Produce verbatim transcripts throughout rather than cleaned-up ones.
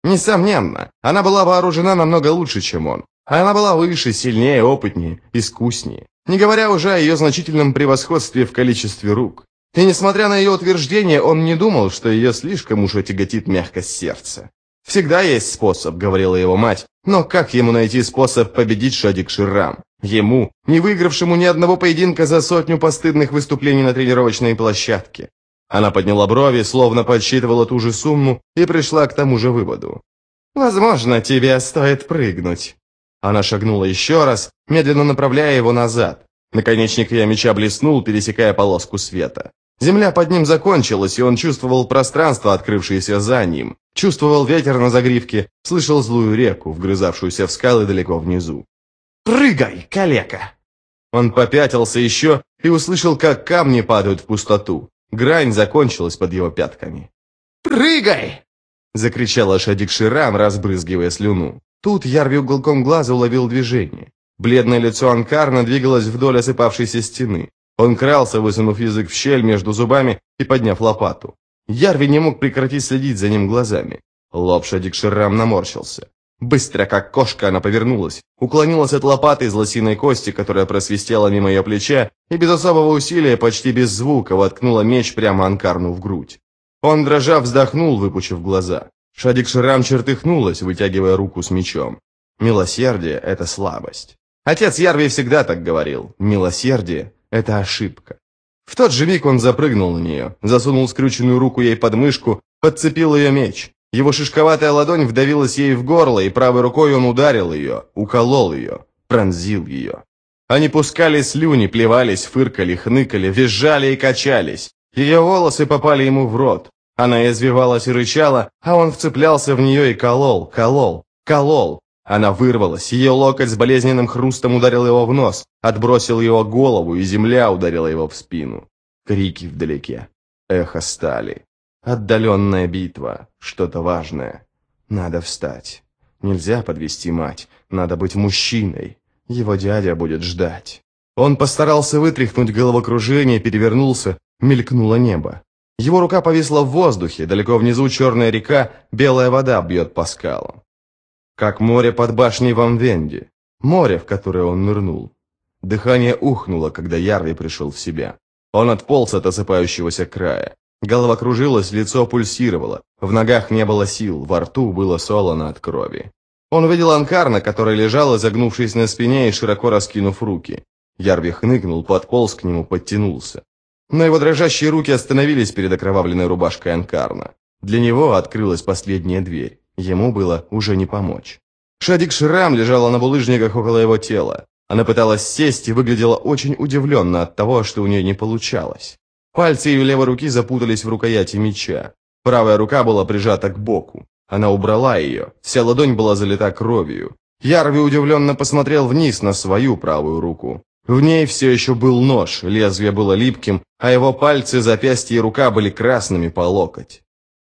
Несомненно, она была вооружена намного лучше, чем он. Она была выше, сильнее, опытнее, искуснее. Не говоря уже о ее значительном превосходстве в количестве рук. И несмотря на ее утверждение, он не думал, что ее слишком уж тяготит мягкость сердца. «Всегда есть способ», — говорила его мать, но как ему найти способ победить Шадик Ширрам? Ему, не выигравшему ни одного поединка за сотню постыдных выступлений на тренировочной площадке. Она подняла брови, словно подсчитывала ту же сумму, и пришла к тому же выводу. «Возможно, тебе стоит прыгнуть». Она шагнула еще раз, медленно направляя его назад. Наконечник ее меча блеснул, пересекая полоску света. Земля под ним закончилась, и он чувствовал пространство, открывшееся за ним. Чувствовал ветер на загривке, слышал злую реку, вгрызавшуюся в скалы далеко внизу. «Прыгай, калека!» Он попятился еще и услышал, как камни падают в пустоту. Грань закончилась под его пятками. «Прыгай!» — закричала Шадик Ширрам, разбрызгивая слюну. Тут Ярви уголком глаза уловил движение. Бледное лицо Анкарна двигалось вдоль осыпавшейся стены. Он крался, высунув язык в щель между зубами и подняв лопату. Ярви не мог прекратить следить за ним глазами. Лоб Шадик Ширрам наморщился. Быстро, как кошка, она повернулась, уклонилась от лопаты из лосиной кости, которая просвистела мимо ее плеча, и без особого усилия, почти без звука, воткнула меч прямо Анкарну в грудь. Он, дрожа, вздохнул, выпучив глаза. Шадик Ширрам чертыхнулась, вытягивая руку с мечом. Милосердие – это слабость. Отец Ярви всегда так говорил. Милосердие – это ошибка. В тот же миг он запрыгнул на нее, засунул скрюченную руку ей под мышку, подцепил ее меч. Его шишковатая ладонь вдавилась ей в горло, и правой рукой он ударил ее, уколол ее, пронзил ее. Они пускали слюни, плевались, фыркали, хныкали, визжали и качались. Ее волосы попали ему в рот. Она извивалась и рычала, а он вцеплялся в нее и колол, колол, колол. Она вырвалась, ее локоть с болезненным хрустом ударил его в нос, отбросил его голову, и земля ударила его в спину. Крики вдалеке, эхо стали. Отдаленная битва, что-то важное. Надо встать. Нельзя подвести мать, надо быть мужчиной. Его дядя будет ждать. Он постарался вытряхнуть головокружение, перевернулся, мелькнуло небо. Его рука повисла в воздухе, далеко внизу черная река, белая вода бьет по скалам. Как море под башней в Амвенде. Море, в которое он нырнул. Дыхание ухнуло, когда Ярви пришел в себя. Он отполз от осыпающегося края. Голова кружилась, лицо пульсировало. В ногах не было сил, во рту было солоно от крови. Он увидел Анкарна, который лежал, изогнувшись на спине и широко раскинув руки. Ярви хныкнул, подполз к нему, подтянулся. Но его дрожащие руки остановились перед окровавленной рубашкой Анкарна. Для него открылась последняя дверь. Ему было уже не помочь. Шадик Ширрам лежала на булыжниках около его тела. Она пыталась сесть и выглядела очень удивленно от того, что у нее не получалось. Пальцы ее левой руки запутались в рукояти меча. Правая рука была прижата к боку. Она убрала ее. Вся ладонь была залита кровью. Ярви удивленно посмотрел вниз на свою правую руку. В ней все еще был нож, лезвие было липким, а его пальцы, запястья и рука были красными по локоть.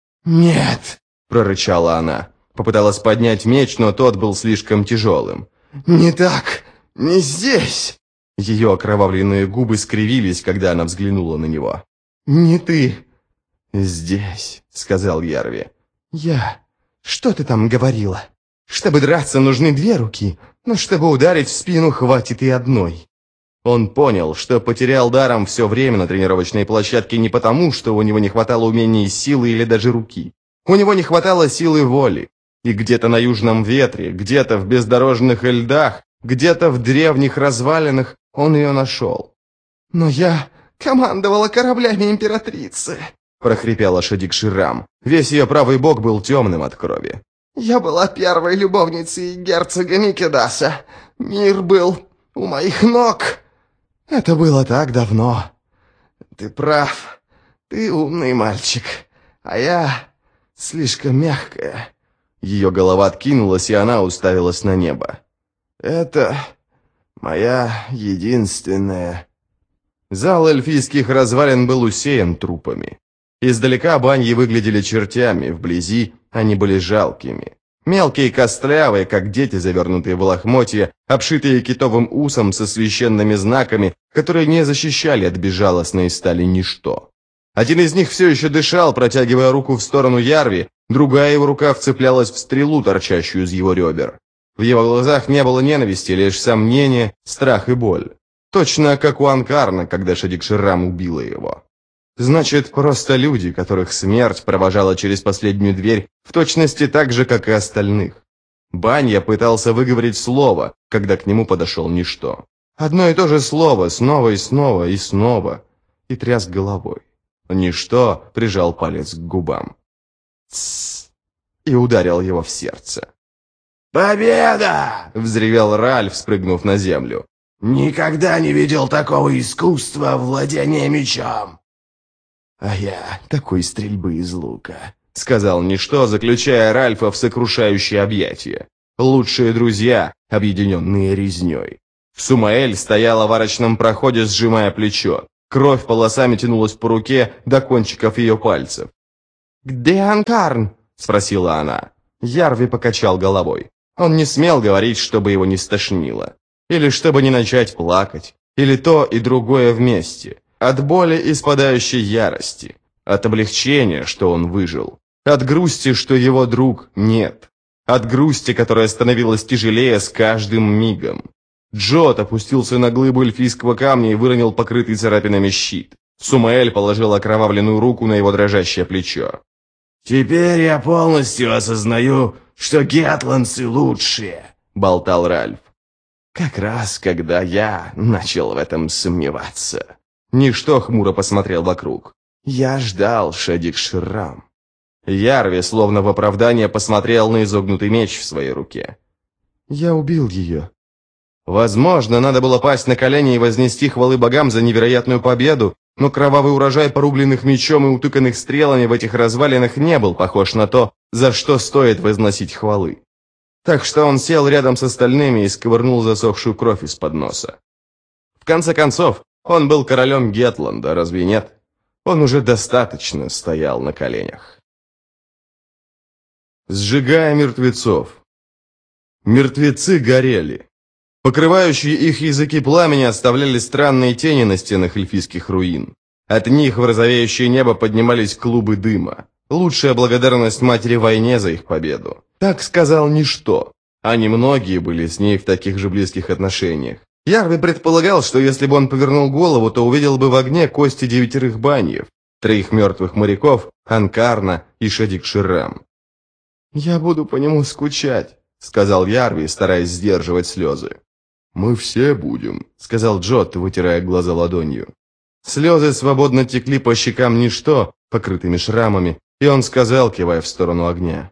«Нет!» – прорычала она. Попыталась поднять меч, но тот был слишком тяжелым. «Не так! Не здесь!» Ее окровавленные губы скривились, когда она взглянула на него. «Не ты!» «Здесь», — сказал Ярви. «Я? Что ты там говорила? Чтобы драться, нужны две руки, но чтобы ударить в спину, хватит и одной». Он понял, что потерял даром все время на тренировочной площадке не потому, что у него не хватало умения, силы или даже руки. У него не хватало силы воли. И где-то на южном ветре, где-то в бездорожных льдах, где-то в древних развалинах он ее нашел. «Но я командовала кораблями императрицы», — прохрипела Шадик Ширрам. Весь ее правый бок был темным от крови. «Я была первой любовницей герцога Микедаса. Мир был у моих ног. Это было так давно. Ты прав. Ты умный мальчик. А я слишком мягкая». Ее голова откинулась, и она уставилась на небо. «Это моя единственная...» Зал эльфийских развалин был усеян трупами. Издалека баньи выглядели чертями, вблизи они были жалкими. Мелкие костлявые, как дети, завернутые в лохмотья, обшитые китовым усом со священными знаками, которые не защищали от безжалостной стали ничто. Один из них все еще дышал, протягивая руку в сторону Ярви, Другая его рука вцеплялась в стрелу, торчащую из его ребер. В его глазах не было ненависти, лишь сомнение, страх и боль. Точно как у Анкарна, когда Шадик-Ширрам убила его. Значит, просто люди, которых смерть провожала через последнюю дверь, в точности так же, как и остальных. Банья пытался выговорить слово, когда к нему подошел Ничто. Одно и то же слово, снова и снова и снова, и тряс головой. Ничто прижал палец к губам. «Тссс!» и ударил его в сердце. «Победа!» — взревел Ральф, спрыгнув на землю. «Никогда не видел такого искусства владения мечом!» «А я такой стрельбы из лука», — сказал Ничто, заключая Ральфа в сокрушающее объятие. Лучшие друзья, объединенные резней. Сумаэль стояла в арочном проходе, сжимая плечо. Кровь полосами тянулась по руке до кончиков ее пальцев. «Где Анкарн?» — спросила она. Ярви покачал головой. Он не смел говорить, чтобы его не стошнило. Или чтобы не начать плакать. Или то и другое вместе. От боли и спадающей ярости. От облегчения, что он выжил. От грусти, что его друг нет. От грусти, которая становилась тяжелее с каждым мигом. Джот опустился на глыбу эльфийского камня и выронил покрытый царапинами щит. Сумаэль положил окровавленную руку на его дрожащее плечо. «Теперь я полностью осознаю, что гетландцы лучшие», — болтал Ральф. «Как раз, когда я начал в этом сомневаться». Ничто хмуро посмотрел вокруг. «Я ждал, Шадик-Ширрам». Ярви, словно в оправдание, посмотрел на изогнутый меч в своей руке. «Я убил ее». Возможно, надо было пасть на колени и вознести хвалы богам за невероятную победу, но кровавый урожай порубленных мечом и утыканных стрелами в этих развалинах не был похож на то, за что стоит возносить хвалы. Так что он сел рядом с остальными и сковырнул засохшую кровь из-под носа. В конце концов, он был королем Гетланда, разве нет? Он уже достаточно стоял на коленях. Сжигая мертвецов. Мертвецы горели. Покрывающие их языки пламени оставляли странные тени на стенах эльфийских руин. От них в розовеющее небо поднимались клубы дыма. Лучшая благодарность матери войне за их победу. Так сказал Ничто. А немногие были с ней в таких же близких отношениях. Ярви предполагал, что если бы он повернул голову, то увидел бы в огне кости девятерых баньев, троих мертвых моряков, Анкарна и Шадик-Ширрам. «Я буду по нему скучать», — сказал Ярви, стараясь сдерживать слезы. «Мы все будем», — сказал Джот, вытирая глаза ладонью. Слезы свободно текли по щекам Ничто, покрытыми шрамами, и он сказал, кивая в сторону огня.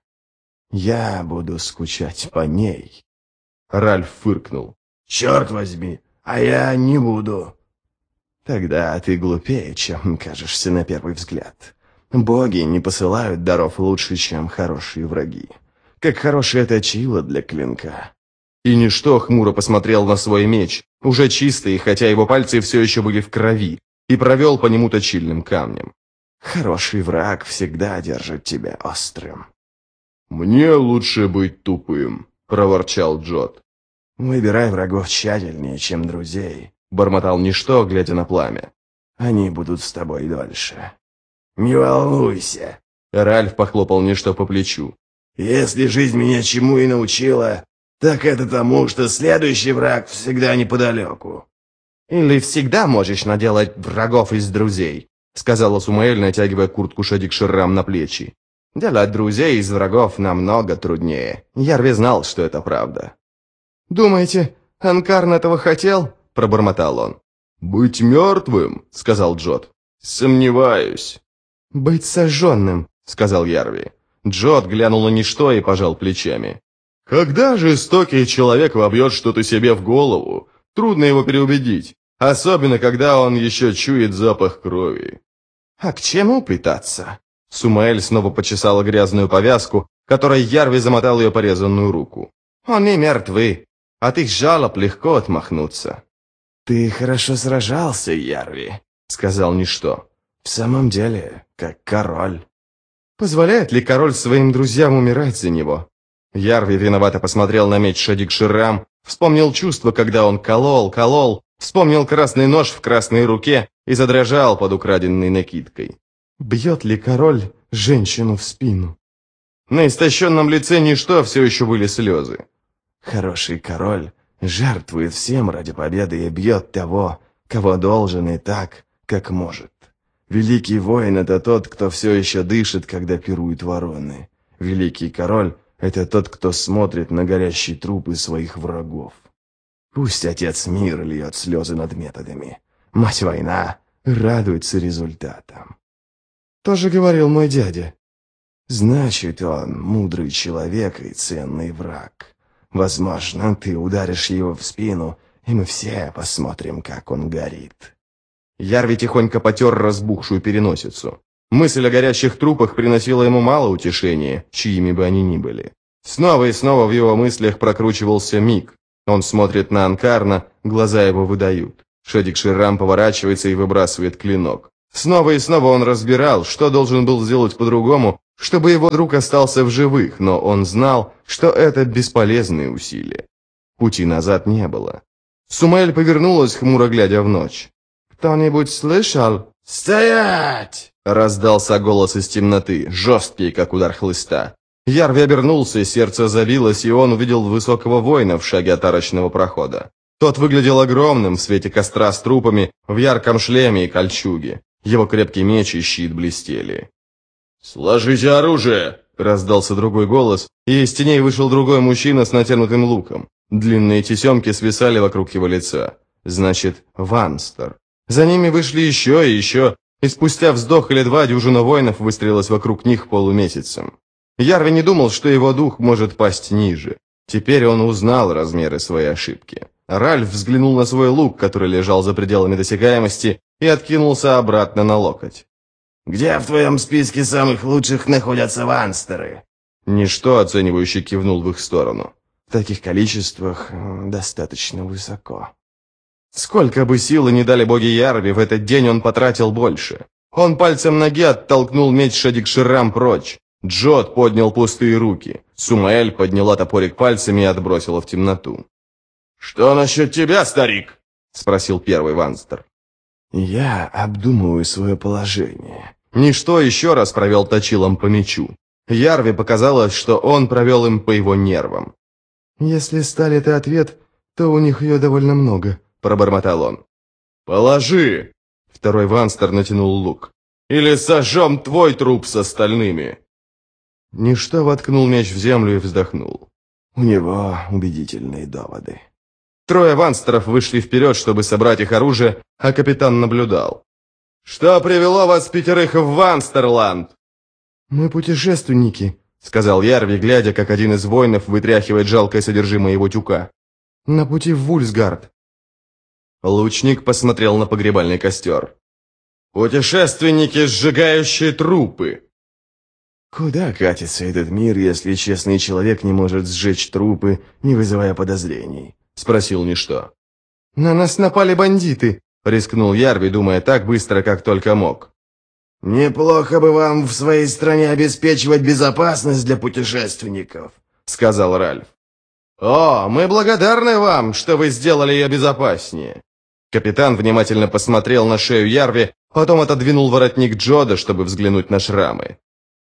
«Я буду скучать по ней». Ральф фыркнул. «Черт возьми, а я не буду». «Тогда ты глупее, чем кажешься на первый взгляд. Боги не посылают даров лучше, чем хорошие враги. Как хорошее точило для клинка». И Ничто хмуро посмотрел на свой меч, уже чистый, хотя его пальцы все еще были в крови, и провел по нему точильным камнем. «Хороший враг всегда держит тебя острым». «Мне лучше быть тупым», — проворчал Джот. «Выбирай врагов тщательнее, чем друзей», — бормотал Ничто, глядя на пламя. «Они будут с тобой дольше». «Не волнуйся», — Ральф похлопал Ничто по плечу. «Если жизнь меня чему и научила, так это тому, что следующий враг всегда неподалеку». «Или всегда можешь наделать врагов из друзей», — сказала Сумаэль, натягивая куртку Шадик-Ширрам на плечи. «Делать друзей из врагов намного труднее. Ярви знал, что это правда». «Думаете, Анкарн этого хотел?» — пробормотал он. «Быть мертвым?» — сказал Джот. «Сомневаюсь». «Быть сожженным», — сказал Ярви. Джот глянул на Ничто и пожал плечами. «Когда жестокий человек вобьет что-то себе в голову, трудно его переубедить, особенно когда он еще чует запах крови». «А к чему пытаться?» Сумаэль снова почесала грязную повязку, которой Ярви замотал ее порезанную руку. «Они мертвы. От их жалоб легко отмахнуться». «Ты хорошо сражался, Ярви», — сказал Ничто. «В самом деле, как король». «Позволяет ли король своим друзьям умирать за него?» Ярви виновато посмотрел на меч Шадик-Ширрам, вспомнил чувство, когда он колол, колол, вспомнил красный нож в красной руке и задрожал под украденной накидкой. «Бьет ли король женщину в спину?» На истощенном лице ничто, все еще были слезы. Хороший король жертвует всем ради победы и бьет того, кого должен, и так, как может. Великий воин — это тот, кто все еще дышит, когда пируют вороны. Великий король — это тот, кто смотрит на горящие трупы своих врагов. Пусть Отец Мир льет слезы над методами. Мать Война радуется результатам. Тоже говорил мой дядя. Значит, он мудрый человек и ценный враг. Возможно, ты ударишь его в спину, и мы все посмотрим, как он горит. Ярви тихонько потер разбухшую переносицу. Мысль о горящих трупах приносила ему мало утешения, чьими бы они ни были. Снова и снова в его мыслях прокручивался миг. Он смотрит на Анкарна, глаза его выдают. Шедик Ширрам поворачивается и выбрасывает клинок. Снова и снова он разбирал, что должен был сделать по-другому, чтобы его друг остался в живых, но он знал, что это бесполезные усилия. Пути назад не было. Сумаэль повернулась, хмуро глядя в ночь. «Кто-нибудь слышал?» «Стоять!» — раздался голос из темноты, жесткий, как удар хлыста. Ярви обернулся, сердце забилось, и он увидел высокого воина в шаге от арочного прохода. Тот выглядел огромным в свете костра с трупами, в ярком шлеме и кольчуге. Его крепкий меч и щит блестели. «Сложите оружие!» — раздался другой голос, и из теней вышел другой мужчина с натянутым луком. Длинные тесемки свисали вокруг его лица. Значит, Ванстер. За ними вышли еще и еще, и спустя вздох или два дюжина воинов выстроилась вокруг них полумесяцем. Ярви не думал, что его дух может пасть ниже. Теперь он узнал размеры своей ошибки. Ральф взглянул на свой лук, который лежал за пределами досягаемости, и откинулся обратно на локоть. «Где в твоем списке самых лучших находятся ванстеры?» Ничто оценивающе кивнул в их сторону. «В таких количествах достаточно высоко». Сколько бы силы не дали боги Ярви, в этот день он потратил больше. Он пальцем ноги оттолкнул меч Шедик Ширрам прочь. Джот поднял пустые руки. Сумаэль подняла топорик пальцами и отбросила в темноту. «Что насчет тебя, старик?» — спросил первый Ванстер. «Я обдумываю свое положение». Ничто еще раз провел точилом по мечу. Ярви показалось, что он провел им по его нервам. «Если сталь — это ответ, то у них ее довольно много», — пробормотал он. «Положи!» — второй Ванстер натянул лук. «Или сожжем твой труп с остальными!» Ничто воткнул меч в землю и вздохнул. «У него убедительные доводы». Трое ванстеров вышли вперед, чтобы собрать их оружие, а капитан наблюдал. «Что привело вас пятерых в Ванстерланд?» «Мы путешественники», — сказал Ярви, глядя, как один из воинов вытряхивает жалкое содержимое его тюка. «На пути в Вульсгард». Лучник посмотрел на погребальный костер. «Путешественники, сжигающие трупы!» «Куда катится этот мир, если честный человек не может сжечь трупы, не вызывая подозрений?» — спросил Ничто. «На нас напали бандиты», — рискнул Ярви, думая так быстро, как только мог. «Неплохо бы вам в своей стране обеспечивать безопасность для путешественников», — сказал Ральф. «О, мы благодарны вам, что вы сделали ее безопаснее». Капитан внимательно посмотрел на шею Ярви, потом отодвинул воротник Джода, чтобы взглянуть на шрамы.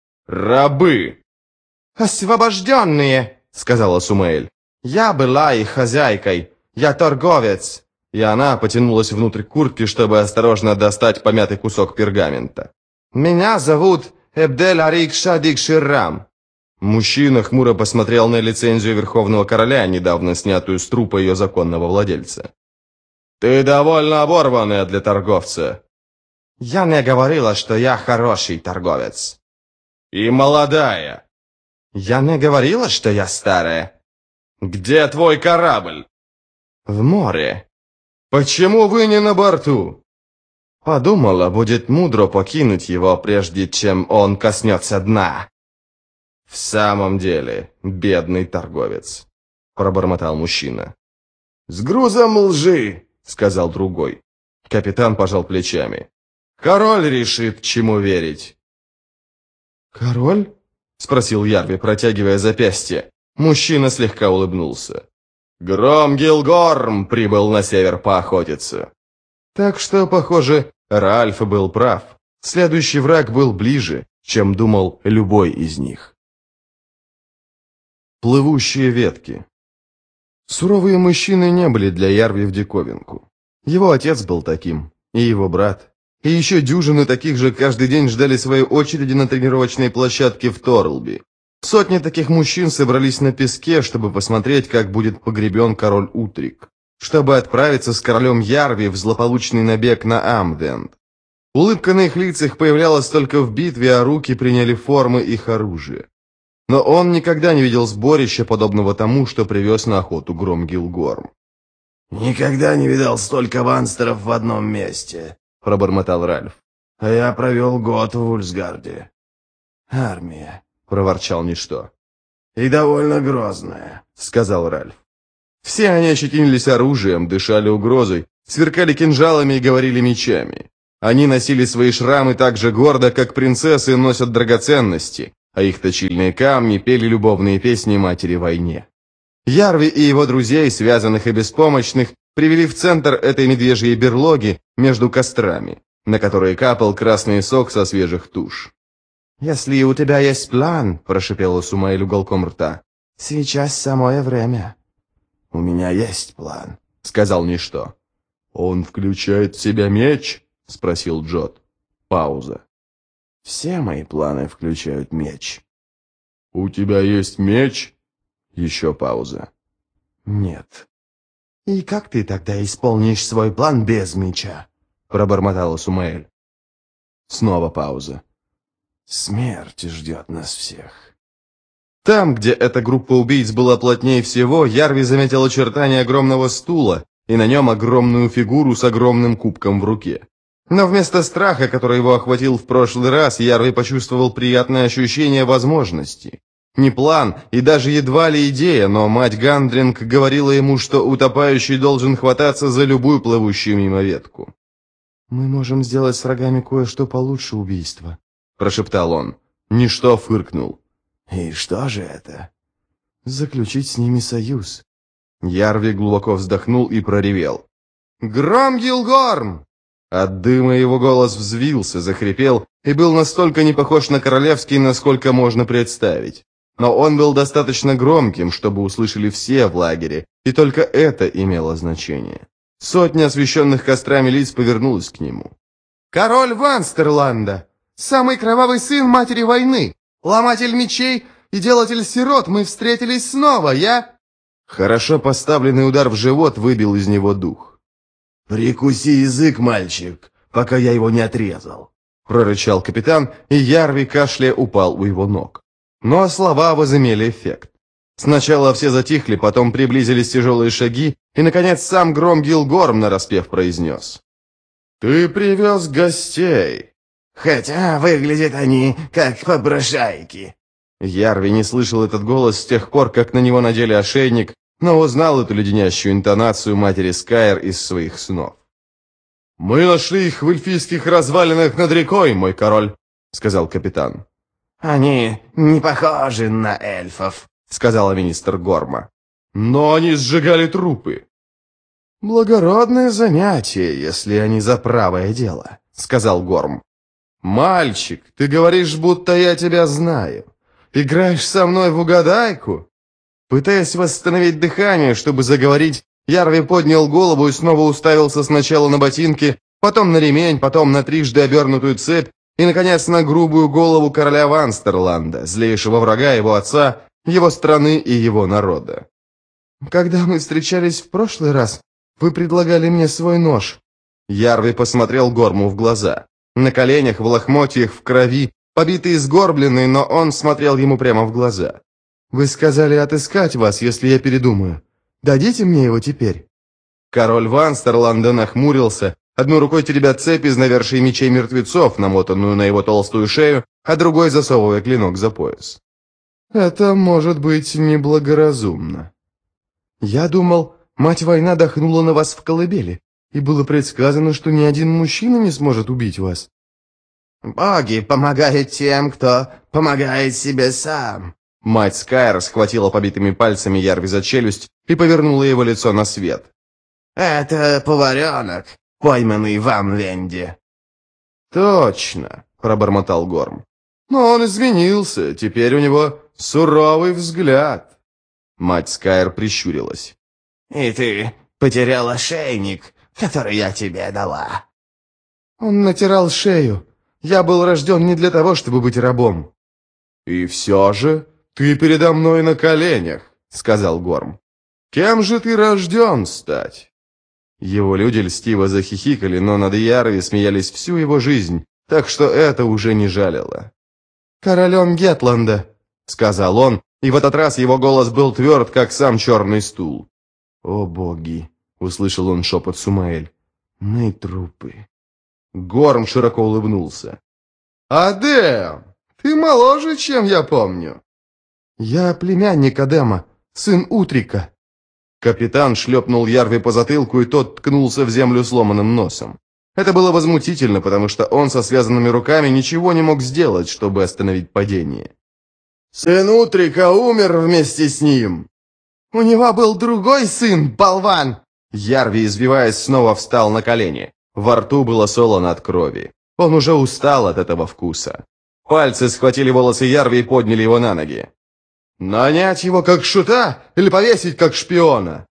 «Рабы!» «Освобожденные!» — сказала Сумаэль. «Я была их хозяйкой. Я торговец». И она потянулась внутрь куртки, чтобы осторожно достать помятый кусок пергамента. «Меня зовут Эбдель-Арик Шадик Ширрам». Мужчина хмуро посмотрел на лицензию Верховного Короля, недавно снятую с трупа ее законного владельца. «Ты довольно оборванная для торговца». «Я не говорила, что я хороший торговец». «И молодая». «Я не говорила, что я старая». «Где твой корабль?» «В море». «Почему вы не на борту?» «Подумала, будет мудро покинуть его, прежде чем он коснется дна». «В самом деле, бедный торговец», — пробормотал мужчина. «С грузом лжи», — сказал другой. Капитан пожал плечами. «Король решит, чему верить». «Король?» — спросил Ярви, протягивая запястье. Мужчина слегка улыбнулся. «Гром Гилгорм прибыл на север поохотиться». Так что, похоже, Ральф был прав. Следующий враг был ближе, чем думал любой из них. Плывущие ветки. Суровые мужчины не были для Ярви в диковинку. Его отец был таким, и его брат. И еще дюжины таких же каждый день ждали своей очереди на тренировочной площадке в Торлби. Сотни таких мужчин собрались на песке, чтобы посмотреть, как будет погребен король Утрик, чтобы отправиться с королем Ярви в злополучный набег на Амвенд. Улыбка на их лицах появлялась только в битве, а руки приняли формы их оружия. Но он никогда не видел сборища, подобного тому, что привез на охоту Громгилгорм. «Никогда не видал столько ванстеров в одном месте», — пробормотал Ральф. «А я провел год в Ульсгарде». «Армия», — проворчал Ничто. «И довольно грозная», — сказал Ральф. Все они ощетинились оружием, дышали угрозой, сверкали кинжалами и говорили мечами. Они носили свои шрамы так же гордо, как принцессы носят драгоценности, а их точильные камни пели любовные песни матери войне. Ярви и его друзей, связанных и беспомощных, привели в центр этой медвежьей берлоги между кострами, на которые капал красный сок со свежих туш. «Если у тебя есть план», — прошипела Сумаэль уголком рта, — «сейчас самое время». «У меня есть план», — сказал Ничто. «Он включает в себя меч?» — спросил Джот. Пауза. «Все мои планы включают меч». «У тебя есть меч?» Еще пауза. «Нет». «И как ты тогда исполнишь свой план без меча?» пробормотала Сумаэль. Снова пауза. «Смерть ждет нас всех». Там, где эта группа убийц была плотнее всего, Ярви заметил очертания огромного стула и на нем огромную фигуру с огромным кубком в руке. Но вместо страха, который его охватил в прошлый раз, Ярви почувствовал приятное ощущение возможности. Не план и даже едва ли идея, но мать Гандринг говорила ему, что утопающий должен хвататься за любую плывущую мимо ветку. «Мы можем сделать с врагами кое-что получше убийства», — прошептал он. Ничто фыркнул. «И что же это?» «Заключить с ними союз». Ярви глубоко вздохнул и проревел. «Громгилгорм!» От дыма его голос взвился, захрипел и был настолько не похож на королевский, насколько можно представить. Но он был достаточно громким, чтобы услышали все в лагере, и только это имело значение. Сотня освещенных кострами лиц повернулась к нему. «Король Ванстерланда! Самый кровавый сын матери войны! Ломатель мечей и делатель сирот, мы встретились снова, я...» Хорошо поставленный удар в живот выбил из него дух. «Прикуси язык, мальчик, пока я его не отрезал», — прорычал капитан, и Ярви кашля упал у его ног. Но слова возымели эффект. Сначала все затихли, потом приблизились тяжелые шаги, и, наконец, сам Громгилгорм нараспев произнес. «Ты привез гостей!» «Хотя выглядят они как попрошайки». Ярви не слышал этот голос с тех пор, как на него надели ошейник, но узнал эту леденящую интонацию матери Скайр из своих снов. «Мы нашли их в эльфийских развалинах над рекой, мой король», — сказал капитан. «Они не похожи на эльфов», — сказала министр Горма. «Но они сжигали трупы». «Благородное занятие, если они за правое дело», — сказал Горм. «Мальчик, ты говоришь, будто я тебя знаю. Играешь со мной в угадайку?» Пытаясь восстановить дыхание, чтобы заговорить, Ярви поднял голову и снова уставился сначала на ботинки, потом на ремень, потом на трижды обернутую цепь и, наконец, на грубую голову короля Ванстерланда, злейшего врага его отца, его страны и его народа. «Когда мы встречались в прошлый раз, вы предлагали мне свой нож». Ярви посмотрел Горму в глаза. На коленях, в лохмотьях, в крови, побитый и сгорбленный, но он смотрел ему прямо в глаза. «Вы сказали отыскать вас, если я передумаю. Дадите мне его теперь?» Король Ванстерланда нахмурился, одной рукой теребя цепь из навершия мечей мертвецов, намотанную на его толстую шею, а другой засовывая клинок за пояс. «Это может быть неблагоразумно. Я думал, мать-война дохнула на вас в колыбели, и было предсказано, что ни один мужчина не сможет убить вас». «Боги помогают тем, кто помогает себе сам». Мать Скайр схватила побитыми пальцами Ярви за челюсть и повернула его лицо на свет. «Это поваренок, пойманный в Амвенде». «Точно», — пробормотал Горм. «Но он изменился, теперь у него суровый взгляд». Мать Скайр прищурилась. «И ты потерял ошейник, который я тебе дала». Он натирал шею. Я был рожден не для того, чтобы быть рабом. «И все же ты передо мной на коленях», — сказал Горм. «Кем же ты рожден стать?» Его люди льстиво захихикали, но над Ярви смеялись всю его жизнь, так что это уже не жалило. «Королем Гетланда», — сказал он, и в этот раз его голос был тверд, как сам черный стул. «О боги!» — услышал он шепот Сумаэль. «Мы трупы». Горм широко улыбнулся. «Адем, ты моложе, чем я помню». «Я племянник Адема, сын Утрика». Капитан шлепнул Ярви по затылку, и тот ткнулся в землю сломанным носом. Это было возмутительно, потому что он со связанными руками ничего не мог сделать, чтобы остановить падение. «Сын Утрика умер вместе с ним!» «У него был другой сын, болван!» Ярви, извиваясь, снова встал на колени. Во рту было солоно от крови. Он уже устал от этого вкуса. Пальцы схватили волосы Ярви и подняли его на ноги. «Нанять его как шута или повесить как шпиона?»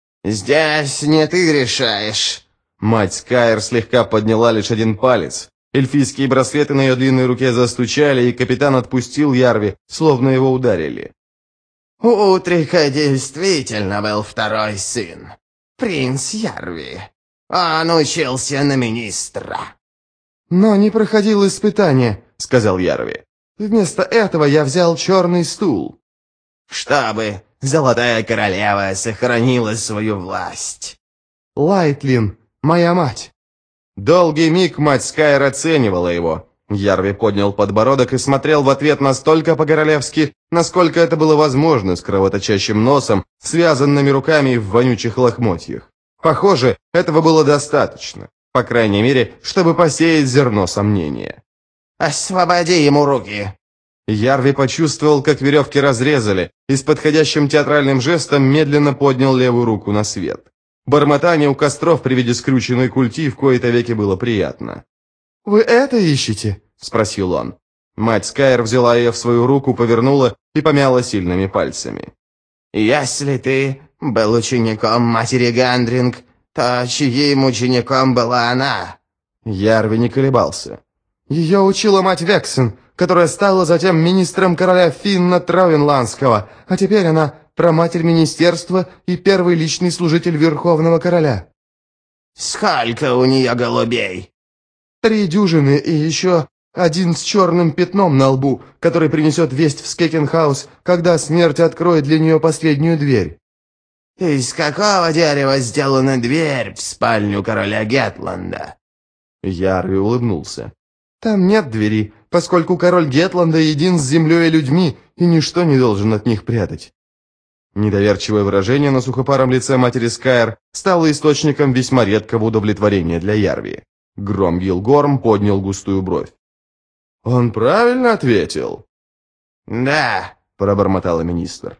«Здесь не ты решаешь». Мать Скайр слегка подняла лишь один палец. Эльфийские браслеты на ее длинной руке застучали, и капитан отпустил Ярви, словно его ударили. «У Утрика действительно был второй сын, принц Ярви. Он учился на министра». «Но не проходил испытания», — сказал Ярви. «Вместо этого я взял черный стул». «Чтобы Золотая Королева сохранила свою власть». «Лайтлин, моя мать». Долгий миг мать Скайр оценивала его. Ярви поднял подбородок и смотрел в ответ настолько по-королевски, насколько это было возможно, с кровоточащим носом, связанными руками в вонючих лохмотьях. Похоже, этого было достаточно, по крайней мере, чтобы посеять зерно сомнения. «Освободи ему руки!» Ярви почувствовал, как веревки разрезали, и с подходящим театральным жестом медленно поднял левую руку на свет. Бормотание у костров при виде скрюченной культи в кои-то веки было приятно. «Вы это ищете?» – спросил он. Мать Скайр взяла ее в свою руку, повернула и помяла сильными пальцами. «Если ты был учеником матери Гандринг, то чьим учеником была она?» Ярви не колебался. «Ее учила мать Вексен, которая стала затем министром короля Финна Травенландского, а теперь она праматерь министерства и первый личный служитель Верховного Короля». «Сколько у нее голубей?» «Три дюжины и еще один с черным пятном на лбу, который принесет весть в Скекенхаус, когда смерть откроет для нее последнюю дверь». «Из какого дерева сделана дверь в спальню короля Гетланда?» Ярви улыбнулся. «Там нет двери, поскольку король Гетланда един с землей и людьми, и ничто не должен от них прятать». Недоверчивое выражение на сухопаром лице матери Скайр стало источником весьма редкого удовлетворения для Ярви. Громгил Горм поднял густую бровь. «Он правильно ответил?» «Да», — пробормотал министр.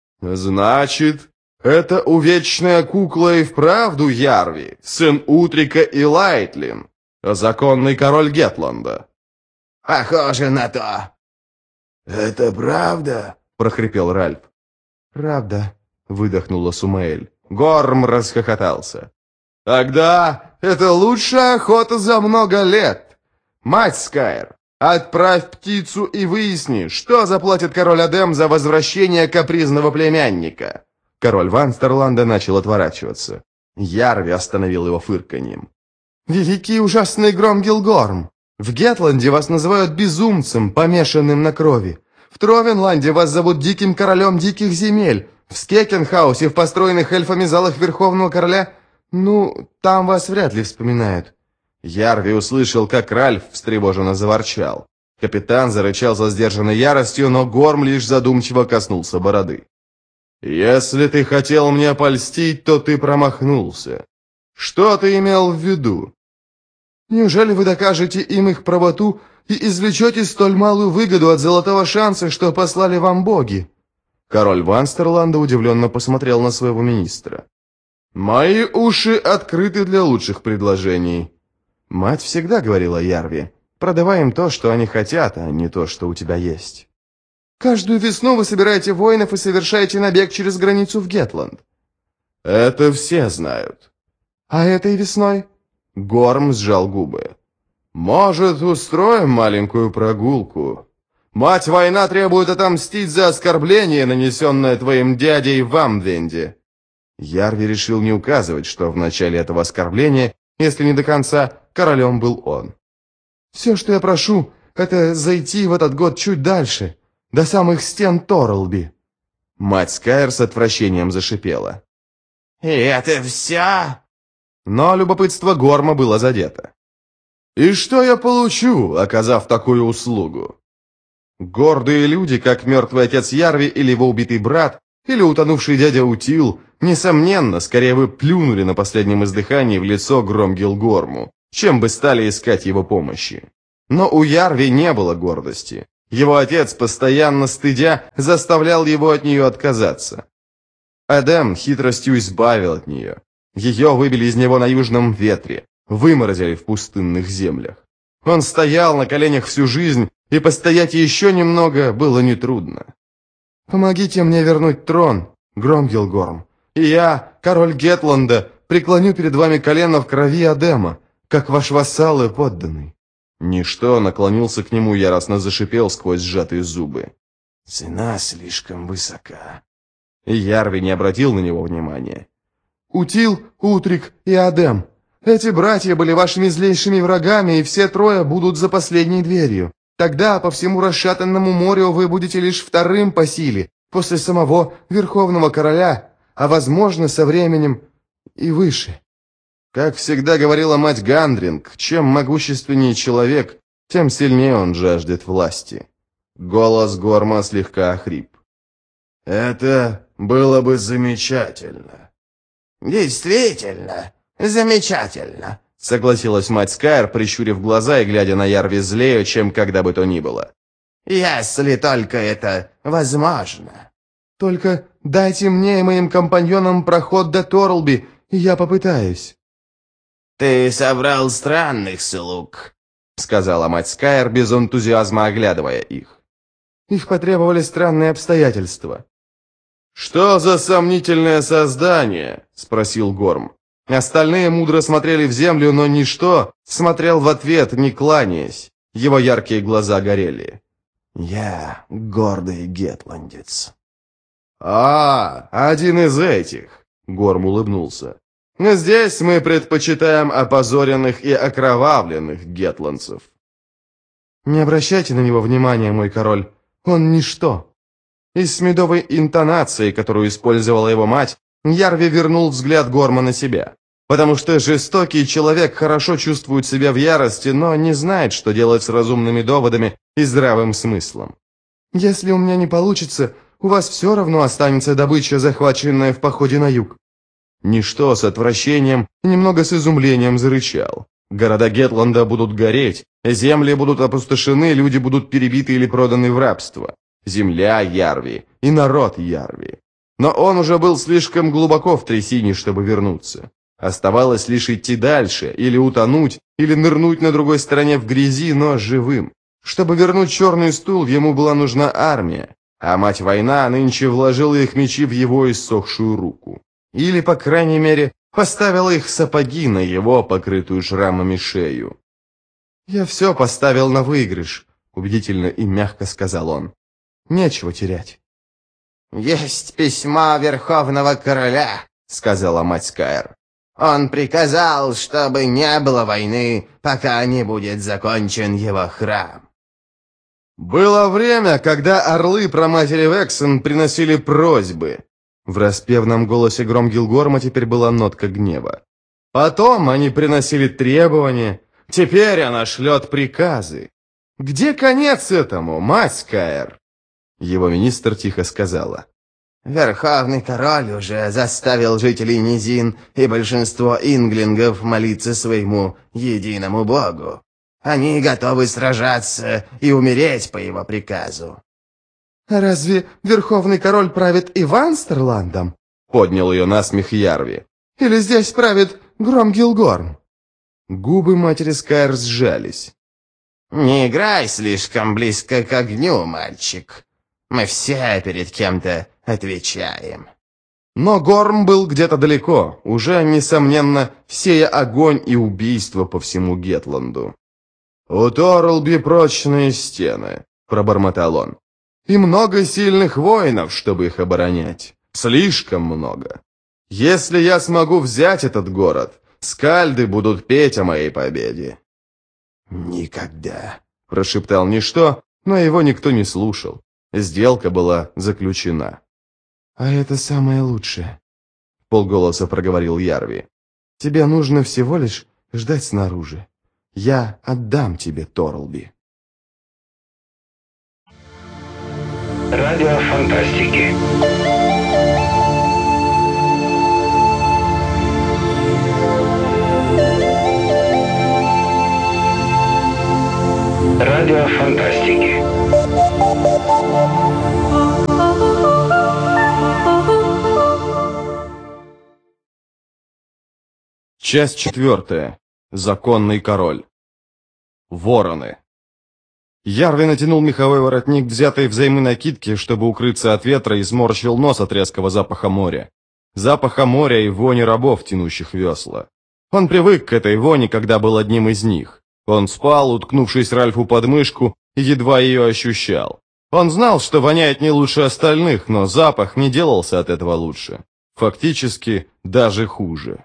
«Значит, это увечная кукла и вправду Ярви, сын Утрика и Лайтлин, законный король Гетланда». «Похоже на то». «Это правда?» — прохрипел Ральф. «Правда», — выдохнула Сумаэль. Горм расхохотался. «Тогда это лучшая охота за много лет. Мать Скайр, отправь птицу и выясни, что заплатит король Адем за возвращение капризного племянника». Король Ванстерланда начал отворачиваться. Ярви остановил его фырканьем. «Великий ужасный Громгилгорм, в Гетланде вас называют безумцем, помешанным на крови. В Тровенланде вас зовут Диким Королем Диких Земель. В Скекенхаусе, в построенных эльфами залах Верховного Короля... Ну, там вас вряд ли вспоминают». Ярви услышал, как Ральф встревоженно заворчал. Капитан зарычал со сдержанной яростью, но Горм лишь задумчиво коснулся бороды. «Если ты хотел мне польстить, то ты промахнулся. Что ты имел в виду?» «Неужели вы докажете им их правоту и извлечете столь малую выгоду от золотого шанса, что послали вам боги?» Король Ванстерланда удивленно посмотрел на своего министра. «Мои уши открыты для лучших предложений». Мать всегда говорила Ярви: «Продавай им то, что они хотят, а не то, что у тебя есть». Каждую весну вы собираете воинов и совершаете набег через границу в Гетланд. Это все знают. А этой весной? Горм сжал губы. Может, устроим маленькую прогулку? Мать-война требует отомстить за оскорбление, нанесенное твоим дядей в Амвенде. Ярви решил не указывать, что в начале этого оскорбления, если не до конца, королем был он. Все, что я прошу, это зайти в этот год чуть дальше, до самых стен Торрелби. Мать Скайр с отвращением зашипела. «И это все?» Но любопытство Горма было задето. «И что я получу, оказав такую услугу?» Гордые люди, как мертвый отец Ярви или его убитый брат, или утонувший дядя Утил, несомненно, скорее бы плюнули на последнем издыхании в лицо Громгилгорму, чем бы стали искать его помощи. Но у Ярви не было гордости. Его отец, постоянно стыдя, заставлял его от нее отказаться. Эдем хитростью избавил от нее. Ее выбили из него на южном ветре, выморозили в пустынных землях. Он стоял на коленях всю жизнь, и постоять еще немного было нетрудно. «Помогите мне вернуть трон, Громгилгорм, и я, король Гетланда, преклоню перед вами колено в крови Эдема, как ваш вассал и подданный». Ничто наклонился к нему, яростно зашипел сквозь сжатые зубы. «Цена слишком высока». Ярви не обратил на него внимания. «Утил, Утрик и Эдем, эти братья были вашими злейшими врагами, и все трое будут за последней дверью. Тогда по всему расшатанному морю вы будете лишь вторым по силе, после самого Верховного Короля, а, возможно, со временем и выше». Как всегда говорила мать Гандринг, чем могущественнее человек, тем сильнее он жаждет власти. Голос Горма слегка охрип. «Это было бы замечательно». «Действительно, замечательно», — согласилась мать Скайр, прищурив глаза и глядя на Ярви злее, чем когда бы то ни было. «Если только это возможно». «Только дайте мне и моим компаньонам проход до Торрелби, и я попытаюсь». «Ты собрал странных слуг», — сказала мать Скайр, без энтузиазма оглядывая их. «Их потребовали странные обстоятельства». «Что за сомнительное создание?» — спросил Горм. Остальные мудро смотрели в землю, но ничто смотрел в ответ, не кланяясь. Его яркие глаза горели. «Я гордый гетландец». «А, один из этих», — Горм улыбнулся. «Здесь мы предпочитаем опозоренных и окровавленных гетландцев». «Не обращайте на него внимания, мой король. Он ничто». И с медовой интонацией, которую использовала его мать, Ярви вернул взгляд Горма на себя. Потому что жестокий человек хорошо чувствует себя в ярости, но не знает, что делать с разумными доводами и здравым смыслом. «Если у меня не получится, у вас все равно останется добыча, захваченная в походе на юг». Ничто с отвращением и немного с изумлением зарычал. Города Гетланда будут гореть, земли будут опустошены, люди будут перебиты или проданы в рабство. Земля Ярви и народ Ярви. Но он уже был слишком глубоко в трясине, чтобы вернуться. Оставалось лишь идти дальше, или утонуть, или нырнуть на другой стороне в грязи, но живым. Чтобы вернуть черный стул, ему была нужна армия, а мать-война нынче вложила их мечи в его иссохшую руку. Или, по крайней мере, поставила их сапоги на его, покрытую шрамами, шею. «Я все поставил на выигрыш», — убедительно и мягко сказал он. «Нечего терять». «Есть письмо Верховного Короля», — сказала мать Скайр. «Он приказал, чтобы не было войны, пока не будет закончен его храм». «Было время, когда орлы проматери Вексен приносили просьбы». В распевном голосе Громгилгорма теперь была нотка гнева. «Потом они приносили требования, теперь она шлет приказы. Где конец этому, мать Скайр?» Его министр тихо сказала. «Верховный король уже заставил жителей низин и большинство инглингов молиться своему единому богу. Они готовы сражаться и умереть по его приказу». «Разве Верховный Король правит и Ванстерландом?» — поднял ее насмех Ярви. «Или здесь правит Громгилгорм?» Губы матери Скайр сжались. «Не играй слишком близко к огню, мальчик». Мы все перед кем-то отвечаем». Но Горм был где-то далеко, уже, несомненно, сея огонь и убийство по всему Гетланду. «У Торлби прочные стены», — пробормотал он. «И много сильных воинов, чтобы их оборонять. Слишком много. Если я смогу взять этот город, скальды будут петь о моей победе». «Никогда», — прошептал ничто, но его никто не слушал. Сделка была заключена. «А это самое лучшее», — полголоса проговорил Ярви. «Тебе нужно всего лишь ждать снаружи. Я отдам тебе Торлби». Радио фантастики. Радио фантастики. Часть четвертая. Законный король. Вороны. Ярви натянул меховой воротник, взятой взаймы накидки, чтобы укрыться от ветра, и сморщил нос от резкого запаха моря. Запаха моря и вони рабов, тянущих весла. Он привык к этой вони, когда был одним из них. Он спал, уткнувшись Ральфу под мышку, и едва ее ощущал. Он знал, что воняет не лучше остальных, но запах не делался от этого лучше. Фактически, даже хуже.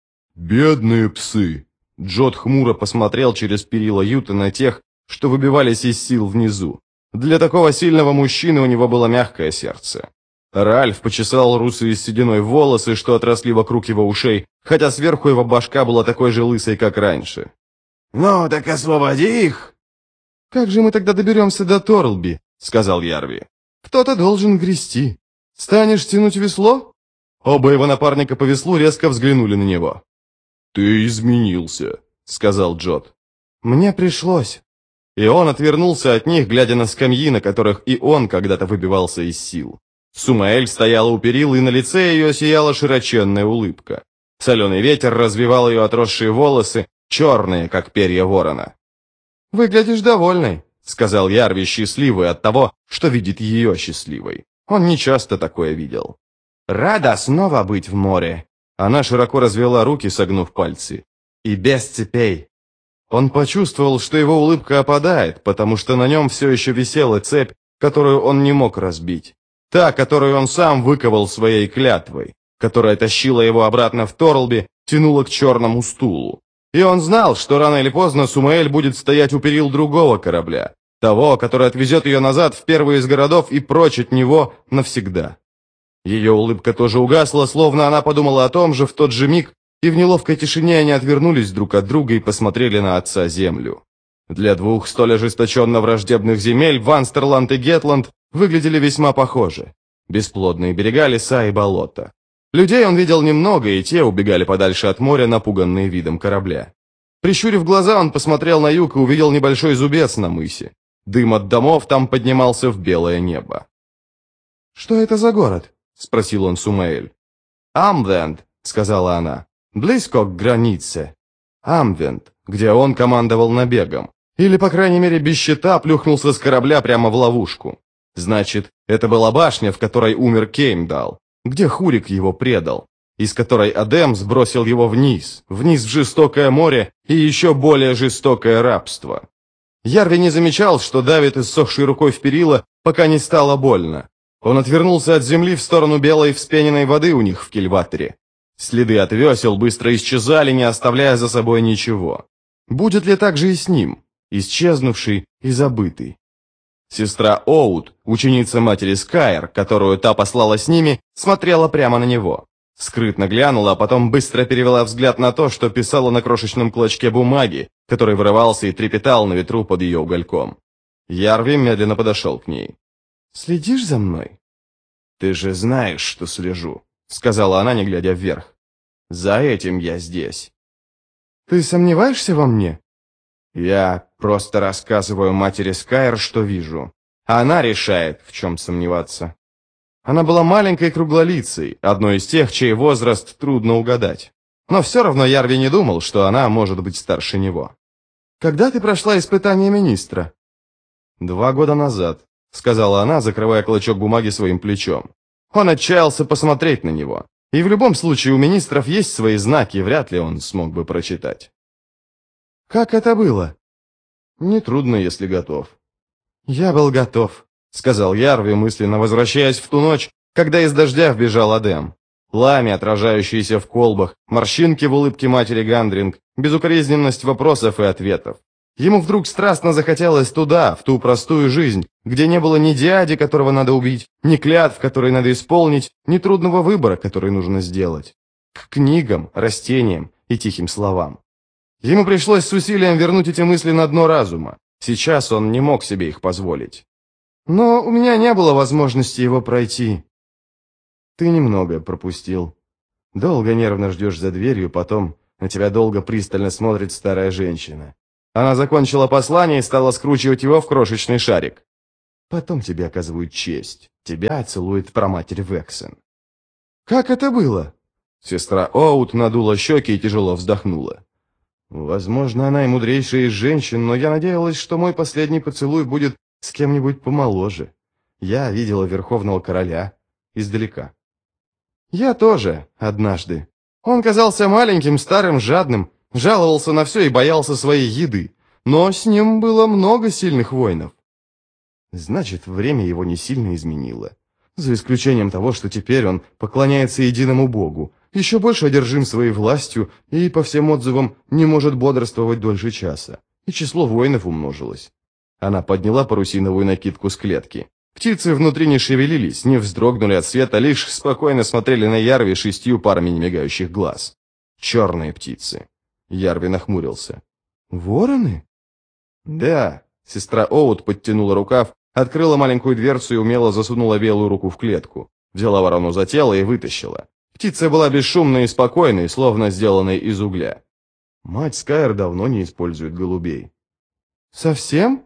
«Бедные псы!» Джот хмуро посмотрел через перила юта на тех, что выбивались из сил внизу. Для такого сильного мужчины у него было мягкое сердце. Ральф почесал русые с сединой волосы, что отросли вокруг его ушей, хотя сверху его башка была такой же лысой, как раньше. «Ну, так освободи их!» «Как же мы тогда доберемся до Торлби?» — сказал Ярви. «Кто-то должен грести. Станешь тянуть весло?» Оба его напарника по веслу резко взглянули на него. «Ты изменился», — сказал Джот. «Мне пришлось». И он отвернулся от них, глядя на скамьи, на которых и он когда-то выбивался из сил. Сумаэль стояла у перил, и на лице ее сияла широченная улыбка. Соленый ветер развивал ее отросшие волосы, черные, как перья ворона. «Выглядишь довольной», — сказал Ярви, счастливый от того, что видит ее счастливой. Он нечасто такое видел. «Рада снова быть в море». Она широко развела руки, согнув пальцы. «И без цепей». Он почувствовал, что его улыбка опадает, потому что на нем все еще висела цепь, которую он не мог разбить. Та, которую он сам выковал своей клятвой, которая тащила его обратно в Торлби, тянула к черному стулу. И он знал, что рано или поздно Сумаэль будет стоять у перил другого корабля, того, который отвезет ее назад в первый из городов и прочь от него навсегда. Ее улыбка тоже угасла, словно она подумала о том же в тот же миг, и в неловкой тишине они отвернулись друг от друга и посмотрели на отца землю. Для двух столь ожесточенно враждебных земель Ванстерланд и Гетланд выглядели весьма похожи. Бесплодные берега, леса и болота. Людей он видел немного, и те убегали подальше от моря, напуганные видом корабля. Прищурив глаза, он посмотрел на юг и увидел небольшой зубец на мысе. Дым от домов там поднимался в белое небо. «Что это за город?» — спросил он Сумаэль. «Амвенд», — сказала она, — «близко к границе». Амвенд, где он командовал набегом. Или, по крайней мере, без щита плюхнулся с корабля прямо в ловушку. Значит, это была башня, в которой умер Кеймдал, где Хурик его предал, из которой Адем сбросил его вниз, вниз в жестокое море и еще более жестокое рабство. Ярви не замечал, что давит иссохшей рукой в перила, пока не стало больно. Он отвернулся от земли в сторону белой вспененной воды у них в кильватере. Следы от весел быстро исчезали, не оставляя за собой ничего. Будет ли так же и с ним, исчезнувший и забытый? Сестра Оут, ученица матери Скайр, которую та послала с ними, смотрела прямо на него. Скрытно глянула, а потом быстро перевела взгляд на то, что писала на крошечном клочке бумаги, который вырывался и трепетал на ветру под ее угольком. Ярви медленно подошел к ней. «Следишь за мной?» «Ты же знаешь, что слежу», — сказала она, не глядя вверх. «За этим я здесь». «Ты сомневаешься во мне?» «Я просто рассказываю матери Скайр, что вижу. А она решает, в чем сомневаться». Она была маленькой круглолицей, одной из тех, чей возраст трудно угадать. Но все равно Ярви не думал, что она может быть старше него. «Когда ты прошла испытание министра?» «Два года назад», — сказала она, закрывая клочок бумаги своим плечом. Он отчаялся посмотреть на него. И в любом случае у министров есть свои знаки, вряд ли он смог бы прочитать. «Как это было?» «Нетрудно, если готов». «Я был готов», — сказал Ярви, мысленно возвращаясь в ту ночь, когда из дождя вбежал Адем. Пламя, отражающееся в колбах, морщинки в улыбке матери Гандринг, безукоризненность вопросов и ответов. Ему вдруг страстно захотелось туда, в ту простую жизнь, где не было ни дяди, которого надо убить, ни клятв, которые надо исполнить, ни трудного выбора, который нужно сделать. К книгам, растениям и тихим словам. Ему пришлось с усилием вернуть эти мысли на дно разума. Сейчас он не мог себе их позволить. Но у меня не было возможности его пройти. Ты немного пропустил. Долго нервно ждешь за дверью, потом на тебя долго пристально смотрит старая женщина. Она закончила послание и стала скручивать его в крошечный шарик. Потом тебе оказывают честь. Тебя целует праматерь Вексен. Как это было? Сестра Оут надула щеки и тяжело вздохнула. Возможно, она и мудрейшая из женщин, но я надеялась, что мой последний поцелуй будет с кем-нибудь помоложе. Я видела Верховного Короля издалека. Я тоже, однажды. Он казался маленьким, старым, жадным, жаловался на все и боялся своей еды. Но с ним было много сильных воинов. Значит, время его не сильно изменило. За исключением того, что теперь он поклоняется единому Богу, еще больше одержим своей властью и, по всем отзывам, не может бодрствовать дольше часа. И число воинов умножилось. Она подняла парусиновую накидку с клетки. Птицы внутри не шевелились, не вздрогнули от света, лишь спокойно смотрели на Ярви шестью парами немигающих глаз. Черные птицы. Ярви нахмурился. «Вороны?» «Да». Сестра Оут подтянула рукав, открыла маленькую дверцу и умело засунула белую руку в клетку. Взяла ворону за тело и вытащила. Птица была бесшумной и спокойной, словно сделанной из угля. Мать Скайр давно не использует голубей. «Совсем?»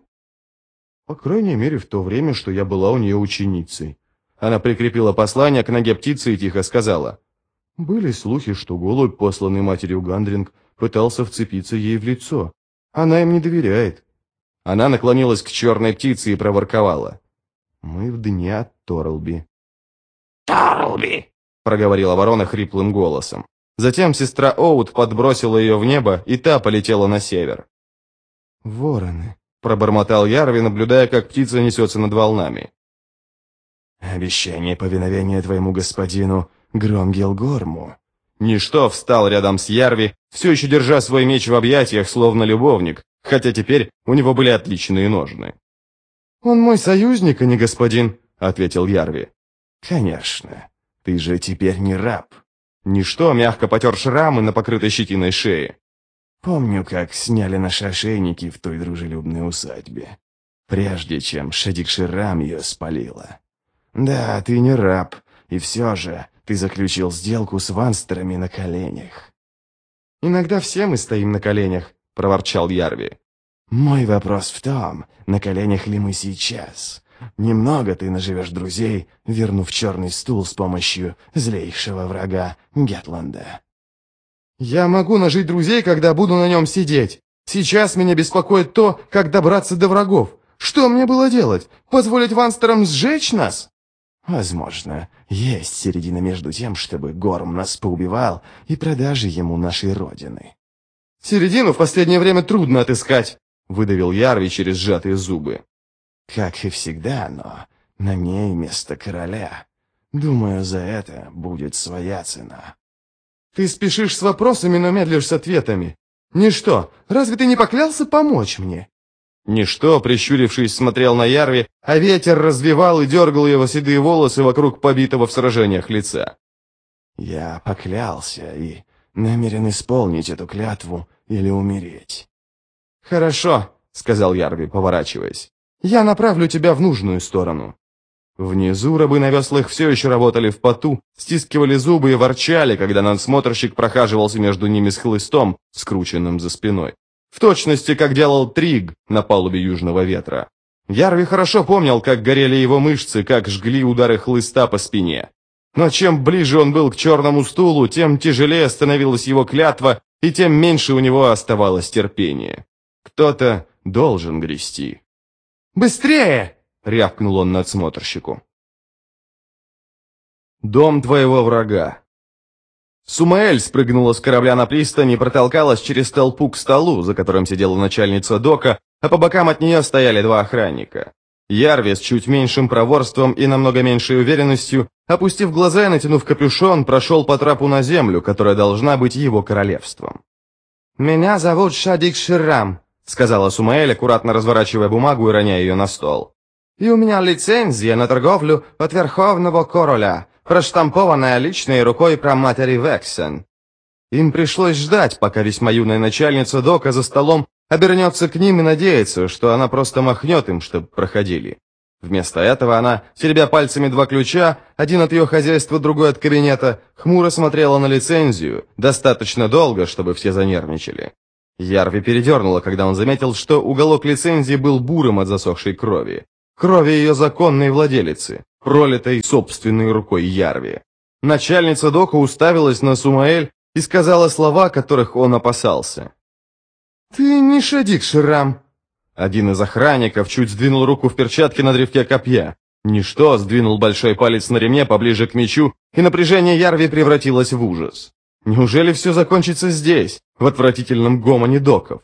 По крайней мере, в то время, что я была у нее ученицей. Она прикрепила послание к ноге птицы и тихо сказала. Были слухи, что голубь, посланный матерью Гандринг, пытался вцепиться ей в лицо. Она им не доверяет. Она наклонилась к черной птице и проворковала. Мы в дне от Торлби. «Торлби!» — проговорила ворона хриплым голосом. Затем сестра Оут подбросила ее в небо, и та полетела на север. «Вороны», — пробормотал Ярви, наблюдая, как птица несется над волнами. «Обещание повиновения твоему господину Громгилгорму». Ничто встал рядом с Ярви, все еще держа свой меч в объятиях, словно любовник, хотя теперь у него были отличные ножны. «Он мой союзник, а не господин», — ответил Ярви. «Конечно, ты же теперь не раб». Ничто мягко потер шрамы на покрытой щетиной шее. «Помню, как сняли наши ошейники в той дружелюбной усадьбе, прежде чем Шадик-Ширам ее спалила. Да, ты не раб, и все же ты заключил сделку с ванстерами на коленях». «Иногда все мы стоим на коленях», — проворчал Ярви. «Мой вопрос в том, на коленях ли мы сейчас. Немного ты наживешь друзей, вернув черный стул с помощью злейшего врага Гетланда». «Я могу нажить друзей, когда буду на нем сидеть. Сейчас меня беспокоит то, как добраться до врагов. Что мне было делать? Позволить ванстерам сжечь нас?» «Возможно, есть середина между тем, чтобы Горм нас поубивал, и продажи ему нашей родины». «Середину в последнее время трудно отыскать», — выдавил Ярви через сжатые зубы. «Как и всегда, но на ней место короля. Думаю, за это будет своя цена». «Ты спешишь с вопросами, но медлишь с ответами. Ничто, разве ты не поклялся помочь мне?» Ничто, прищурившись, смотрел на Ярви, а ветер развивал и дергал его седые волосы вокруг побитого в сражениях лица. «Я поклялся и намерен исполнить эту клятву или умереть». «Хорошо», — сказал Ярви, поворачиваясь. «Я направлю тебя в нужную сторону». Внизу рабы на веслах все еще работали в поту, стискивали зубы и ворчали, когда надсмотрщик прохаживался между ними с хлыстом, скрученным за спиной. В точности, как делал Триг на палубе Южного Ветра. Ярви хорошо помнил, как горели его мышцы, как жгли удары хлыста по спине. Но чем ближе он был к черному стулу, тем тяжелее становилась его клятва, и тем меньше у него оставалось терпения. Кто-то должен грести. «Быстрее!» — рявкнул он надсмотрщику. «Дом твоего врага». Сумаэль спрыгнула с корабля на пристани и протолкалась через толпу к столу, за которым сидела начальница дока, а по бокам от нее стояли два охранника. Ярви с чуть меньшим проворством и намного меньшей уверенностью, опустив глаза и натянув капюшон, прошел по трапу на землю, которая должна быть его королевством. «Меня зовут Шадик Ширрам», — сказала Сумаэль, аккуратно разворачивая бумагу и роняя ее на стол. «И у меня лицензия на торговлю от Верховного Короля, проштампованная личной рукой праматери Вексен». Им пришлось ждать, пока весьма юная начальница дока за столом обернется к ним и надеется, что она просто махнет им, чтобы проходили. Вместо этого она, теребя пальцами два ключа, один от ее хозяйства, другой от кабинета, хмуро смотрела на лицензию, достаточно долго, чтобы все занервничали. Ярви передернула, когда он заметил, что уголок лицензии был бурым от засохшей крови. Крови ее законной владелицы, пролитой собственной рукой Ярви. Начальница дока уставилась на Сумаэль и сказала слова, которых он опасался. «Ты не Шадик Ширрам». Один из охранников чуть сдвинул руку в перчатке на древке копья. Ничто сдвинул большой палец на ремне поближе к мечу, и напряжение Ярви превратилось в ужас. Неужели все закончится здесь, в отвратительном гомоне доков?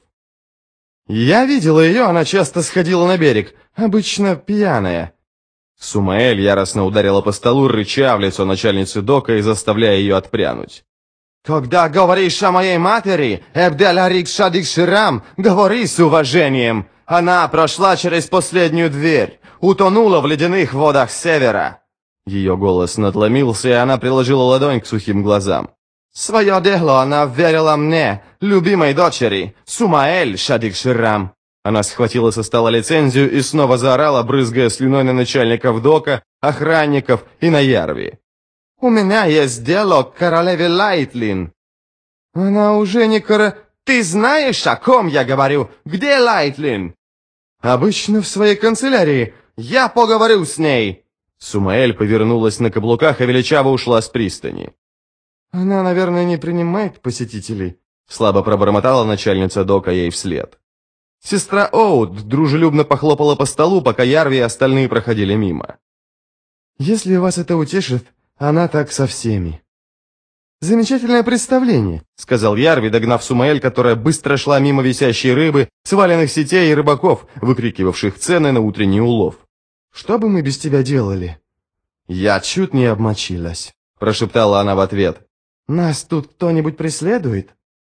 «Я видела ее, она часто сходила на берег, обычно пьяная». Сумаэль яростно ударила по столу, рыча в лицо начальницы дока и заставляя ее отпрянуть. «Когда говоришь о моей матери, Эбдель-Арик Шадик Ширрам, говори с уважением. Она прошла через последнюю дверь, утонула в ледяных водах севера». Ее голос надломился, и она приложила ладонь к сухим глазам. «Свое дело она верила мне, любимой дочери, Сумаэль Шадик Ширрам». Она схватила со стола лицензию и снова заорала, брызгая слюной на начальников дока, охранников и на Ярви. «У меня есть дело к королеве Лайтлин». «Она уже не кора... Ты знаешь, о ком я говорю? Где Лайтлин?» «Обычно в своей канцелярии. Я поговорю с ней». Сумаэль повернулась на каблуках и величаво ушла с пристани. «Она, наверное, не принимает посетителей», — слабо пробормотала начальница дока ей вслед. Сестра Оут дружелюбно похлопала по столу, пока Ярви и остальные проходили мимо. «Если вас это утешит, она так со всеми». «Замечательное представление», — сказал Ярви, догнав Сумаэль, которая быстро шла мимо висящей рыбы, сваленных сетей и рыбаков, выкрикивавших цены на утренний улов. «Что бы мы без тебя делали?» «Я чуть не обмочилась», — прошептала она в ответ. «Нас тут кто-нибудь преследует?»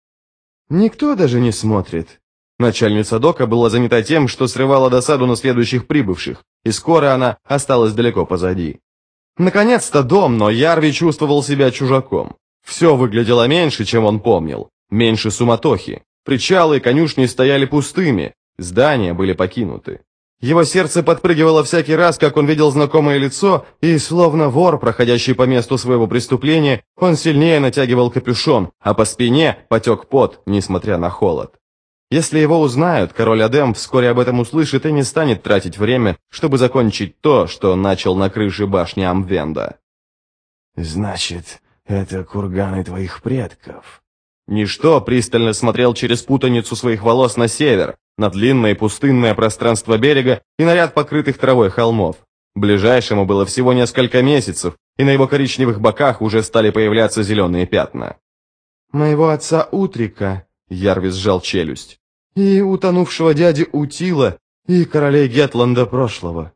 «Никто даже не смотрит». Начальница дока была занята тем, что срывала досаду на следующих прибывших, и скоро она осталась далеко позади. Наконец-то дом, но Ярви чувствовал себя чужаком. Все выглядело меньше, чем он помнил, меньше суматохи. Причалы и конюшни стояли пустыми, здания были покинуты. Его сердце подпрыгивало всякий раз, как он видел знакомое лицо, и, словно вор, проходящий по месту своего преступления, он сильнее натягивал капюшон, а по спине потек пот, несмотря на холод. Если его узнают, король Адем вскоре об этом услышит и не станет тратить время, чтобы закончить то, что он начал на крыше башни Амвенда. «Значит, это курганы твоих предков?» Ничто пристально смотрел через путаницу своих волос на север, на длинное пустынное пространство берега и на ряд покрытых травой холмов. Ближайшему было всего несколько месяцев, и на его коричневых боках уже стали появляться зеленые пятна. «Моего отца Утрика», — Ярви сжал челюсть, «и утонувшего дяди Утила, и королей Гетланда прошлого».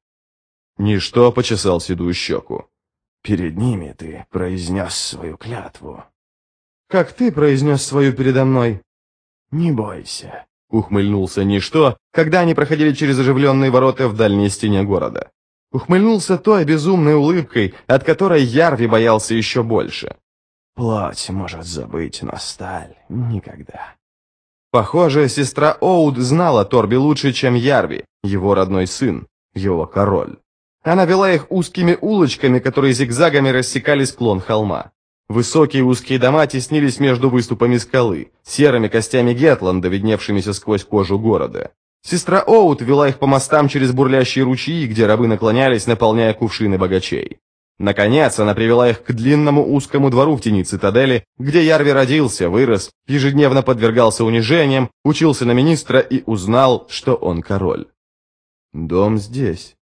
Ничто почесал седую щеку. «Перед ними ты произнес свою клятву». «Как ты произнес свою передо мной?» «Не бойся», — ухмыльнулся Ничто, когда они проходили через оживленные ворота в дальней стене города. Ухмыльнулся той безумной улыбкой, от которой Ярви боялся еще больше. «Плоть может забыть, но сталь никогда». Похоже, сестра Оуд знала Торби лучше, чем Ярви, его родной сын, его король. Она вела их узкими улочками, которые зигзагами рассекали склон холма. Высокие узкие дома теснились между выступами скалы, серыми костями Гетланда, видневшимися сквозь кожу города. Сестра Оут вела их по мостам через бурлящие ручьи, где рабы наклонялись, наполняя кувшины богачей. Наконец, она привела их к длинному узкому двору в тени цитадели, где Ярви родился, вырос, ежедневно подвергался унижениям, учился на министра и узнал, что он король. «Дом здесь»,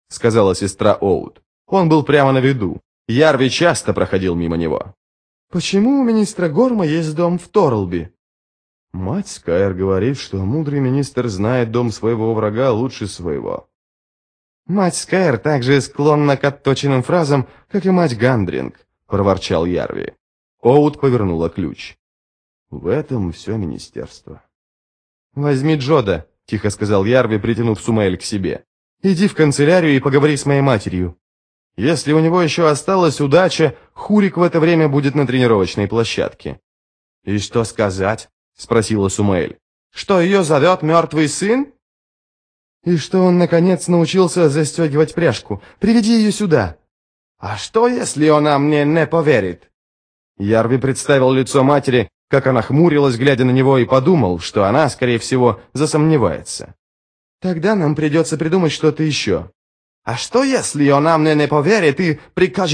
— сказала сестра Оут. Он был прямо на виду. Ярви часто проходил мимо него. «Почему у министра Горма есть дом в Торлби?» Мать Скайр говорит, что мудрый министр знает дом своего врага лучше своего. «Мать Скайр также склонна к отточенным фразам, как и мать Гандринг», — проворчал Ярви. Оут повернула ключ. «В этом все министерство». «Возьми Джода», — тихо сказал Ярви, притянув Сумаэль к себе. «Иди в канцелярию и поговори с моей матерью. Если у него еще осталась удача, Хурик в это время будет на тренировочной площадке». «И что сказать?» — спросила Сумаэль. «Что ее зовет мертвый сын?» «И что он, наконец, научился застегивать пряжку. Приведи ее сюда». «А что, если она мне не поверит?» Ярви представил лицо матери, как она хмурилась, глядя на него, и подумал, что она, скорее всего, засомневается. «Тогда нам придется придумать что-то еще». «А что, если она мне не поверит и прикажет